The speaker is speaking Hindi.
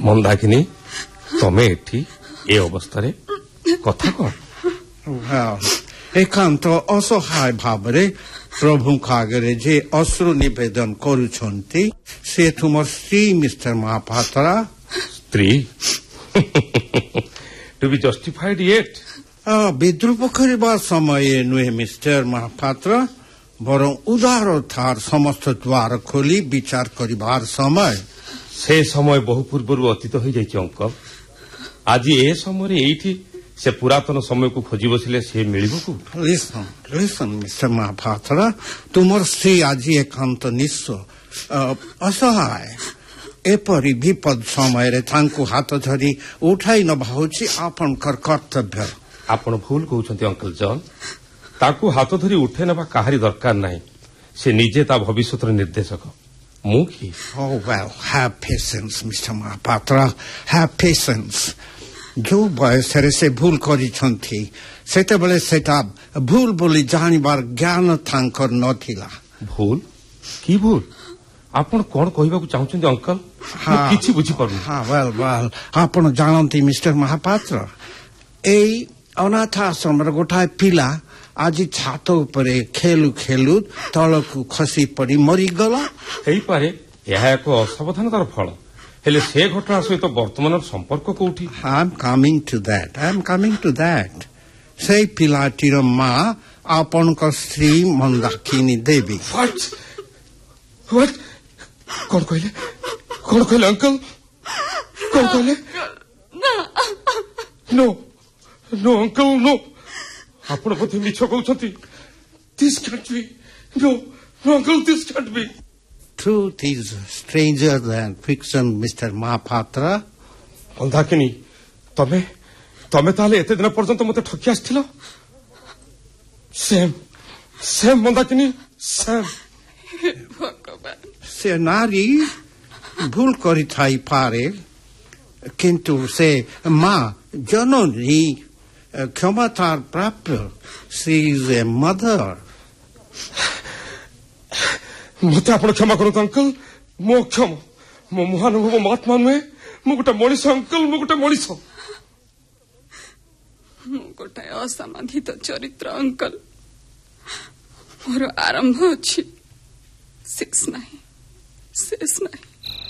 मंदाकिनी तमे एठी ए अवस्था रे कथा कौन एकांत असहाय भावरे प्रभु आगे जे अश्रु निवेदन करुछंती से तुम स्त्री मिस्टर महापात्रा स्त्री टू बी जस्टिफाइड येट विद्रूप करवा समय नुहे मिस्टर महापात्र बरं उदारतार समस्त द्वार खोली विचार करिबार समय से समय बहु पूर्व अतीत हो जाइए अंकल आज ए समय एठी से पुरातन समय को खोजी बसिले से मिलिबो को लिसन लिसन मिस्टर महापात्र तुमर स्त्री आज एकांत निस्व असहाय एपरी विपद समय रे तांकु हाथ धरी उठाई न भाउची आपन कर्तव्य आपण भूल कहउछंती अंकल जॉन ताकू हाथ धरी उठे नबा काहारी दरकार नाही से निजे ता भविष्यतर निर्देशक मु की Oh well, have patience, Mr. Mahapatra. Have patience. जो बयसरे से भूल करिछंती सेते बेले सेटा भूल बोली जानिबार ज्ञान थांकर नथिला भूल की भूल आपण कोन कहिबा को चाहुछंती अंकल हाँ किछि बुझी पड़ू हाँ वेल आपण जानंती मिस्टर महापात्र एई अनाथ आश्रम गोटाए पिला आज छात उपरे खेलु खेलु तलकु खसी पड़ी मरीगला हेई पारे यह एक असावधानतार फल हेले से घटना सहित वर्तमान संपर्क कोठी I am coming to that से पिलाटीर माँ आपन को स्त्री मंदाकिनी देवी व्हाट कौन कहले अंकल कौन कहले नो अंकल नो आपण बोधे मिछ कहउछंती this cantt be no uncle this cantt B Truth is stranger than fiction, Mr. Mahapatra. Mandakini तमे ताले एते दिन पर्यंत मते ठकी आस्थिलो सेम मंदाकिनी सेम भगवान से नारी भूल करी थाई पारे किंतु से माँ जननी क्षमतार प्राप्य she is a mother. मते आपण क्षमा करत अंकल मो क्षम मो महानुभव महात्मा नुहे मु गोटे मनीष अंकल मु गोटे मनीष गोटाए असामाजित चरित्र अंकल मोर आरंभ अछि शेष नहीं